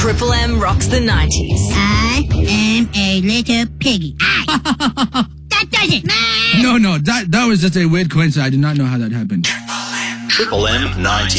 Triple M rocks the 90s. I am a little piggy. That does it. No, that was just a weird coincidence. I did not know how that happened. Triple M 90.